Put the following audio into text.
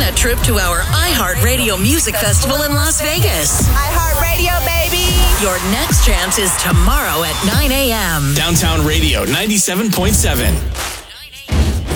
a trip to our iHeartRadio Music Festival in Las Vegas. iHeartRadio, baby! Your next chance is tomorrow at 9 a.m. Downtown Radio 97.7.